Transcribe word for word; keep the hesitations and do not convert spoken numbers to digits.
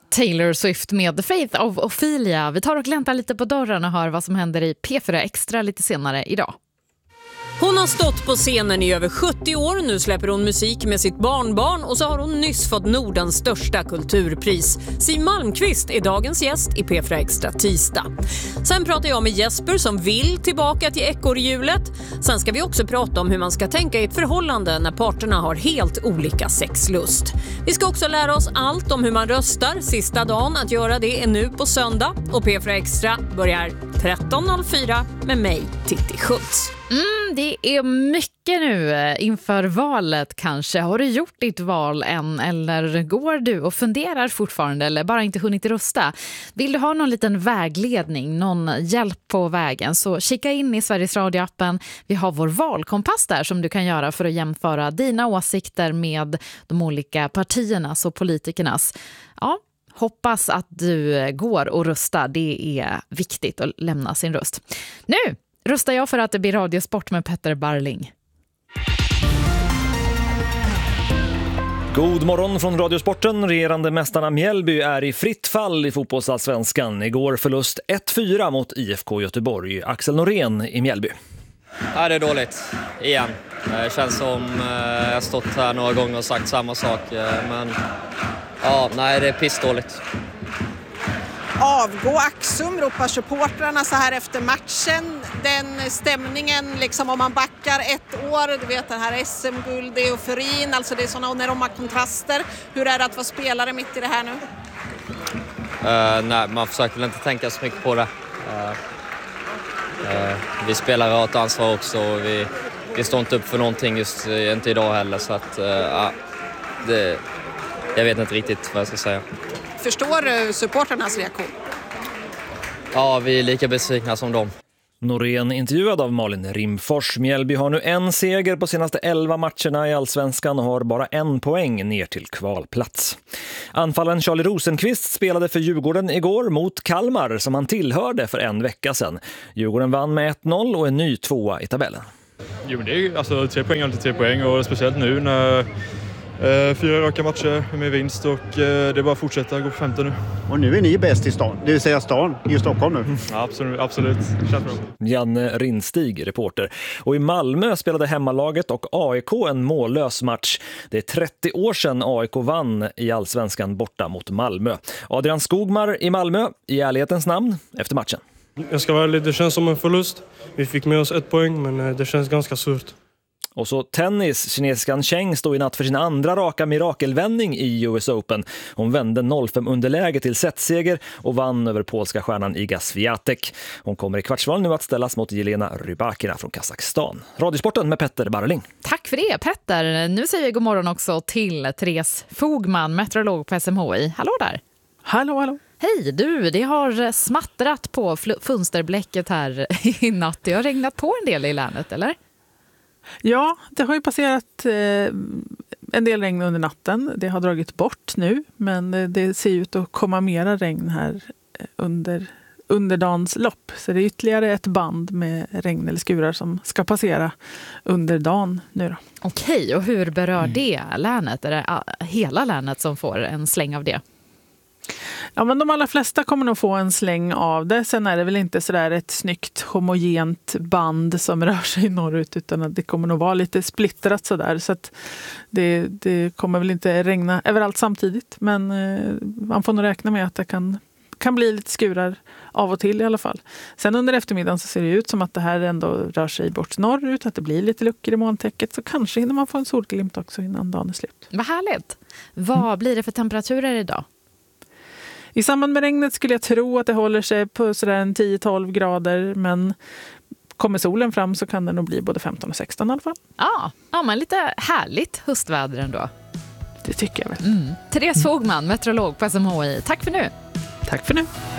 Taylor Swift med The Faith of Ophelia. Vi tar och gläntar lite på dörren och hör vad som händer i P fyra Extra lite senare idag. Hon har stått på scenen i över sjuttio år. Nu släpper hon musik med sitt barnbarn och så har hon nyss fått Nordens största kulturpris. Siw Malmkvist är dagens gäst i P fyra Extra tisdag. Sen pratar jag med Jesper som vill tillbaka till ekorrhjulet. Sen ska vi också prata om hur man ska tänka i ett förhållande när parterna har helt olika sexlust. Vi ska också lära oss allt om hur man röstar. Sista dagen att göra det är nu på söndag. Och P fyra Extra börjar tretton noll fyra med mig, Titti Schultz. Mm, det är mycket nu inför valet kanske. Har du gjort ditt val än eller går du och funderar fortfarande eller bara inte hunnit rösta? Vill du ha någon liten vägledning, någon hjälp på vägen så kika in i Sveriges Radio-appen. Vi har vår valkompass där som du kan göra för att jämföra dina åsikter med de olika partiernas och politikernas. Ja, hoppas att du går och röstar. Det är viktigt att lämna sin röst. Nu röstar jag för att det blir Radiosport med Petter Barling. God morgon från Radiosporten. Regerande mästarna Mjällby är i fritt fall i fotbollsallsvenskan. Igår förlust ett fyra mot I F K Göteborg. Axel Norén i Mjällby. Ja, det är dåligt. Igen. Det känns som jag har stått här några gånger och sagt samma sak. Men ja, nej, det är pissdåligt. Avgå Axum, ropar supportrarna så här efter matchen. Den stämningen, liksom om man backar ett år, du vet det här S M-guld, det är euforin, alltså det är sådana enorma kontraster. Hur är det att vara spelare mitt i det här nu? Uh, nej, man försöker väl inte tänka så mycket på det. Uh, uh, vi spelar rart ansvar också och vi, vi står inte upp för någonting just uh, inte idag heller. Så att, uh, uh, det, jag vet inte riktigt vad jag ska säga. Förstår du supporternas reaktion? Ja, vi är lika besvikna som dem. Norén intervjuad av Malin Rimfors. Mjällby har nu en seger på senaste elva matcherna i Allsvenskan och har bara en poäng ner till kvalplats. Anfallaren Charlie Rosenqvist spelade för Djurgården igår mot Kalmar som han tillhörde för en vecka sedan. Djurgården vann med ett noll och en ny tvåa i tabellen. Jo, men det är alltså tre poäng alltid tre poäng och speciellt nu när Eh, fyra raka matcher med vinst och eh, det är bara att fortsätta gå på femte nu. Och nu är ni bäst i stan, det vill säga stan i Stockholm nu. Ja, absolut, absolut. Känns bra. Janne Rinstig, reporter. Och i Malmö spelade hemmalaget och A I K en mållös match. Det är trettio år sedan A I K vann i Allsvenskan borta mot Malmö. Adrian Skogmar i Malmö, i ärlighetens namn, efter matchen. Jag ska vara ärlig, det känns som en förlust. Vi fick med oss ett poäng, men det känns ganska surt. Och så tennis. Kinesiskan Cheng stod i natt för sin andra raka mirakelvändning i U S Open. Hon vände noll fem underläge till setseger och vann över polska stjärnan Iga Swiatek. Hon kommer i kvartsval nu att ställas mot Jelena Rybakina från Kazakstan. Radiosporten med Petter Barling. Tack för det, Petter. Nu säger vi god morgon också till Therese Fogman, meteorolog på S M H I. Hallå där. Hallå, hallå. Hej du, det har smattrat på fönsterblecket här i natt. Det har regnat på en del i länet, eller? Ja, det har ju passerat eh, en del regn under natten. Det har dragit bort nu, men det ser ut att komma mera regn här under, under dagens lopp. Så det är ytterligare ett band med regn eller skurar som ska passera under dagen nu då. Okej, och hur berör det länet? Är det hela länet som får en släng av det? Ja, men de allra flesta kommer nog få en släng av det. Sen är det väl inte sådär ett snyggt homogent band som rör sig norrut, utan att det kommer nog vara lite splittrat sådär. Så att det, det kommer väl inte regna överallt samtidigt. Men eh, man får nog räkna med att det kan, kan bli lite skurar av och till i alla fall. Sen under eftermiddagen så ser det ut som att det här ändå rör sig bort norrut, att det blir lite luckor i molntäcket. Så kanske hinner man få en solglimt också innan dagen är slut. Vad härligt! Vad mm. blir det för temperaturer idag? I samband med regnet skulle jag tro att det håller sig på sådär en tio till tolv grader, men kommer solen fram så kan det nog bli både femton och sexton i alla fall. Ja, ja men lite härligt höstväder ändå. Det tycker jag väl. Mm. Therese Fogman, meteorolog på S M H I. Tack för nu. Tack för nu.